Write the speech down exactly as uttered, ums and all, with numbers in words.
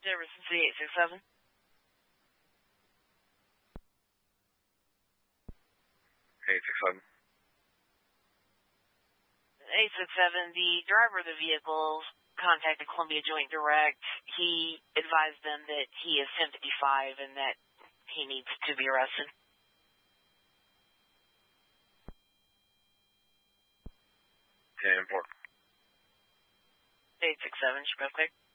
Jefferson City eight six seven. eight six seven. eight six seven, the driver of the vehicle contacted Columbia Joint Direct. He advised them that he is ten fifty-five and that he needs to be arrested. ten four. eight six seven, should be okay.